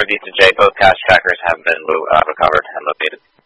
Visa J, both cash trackers have been recovered and located.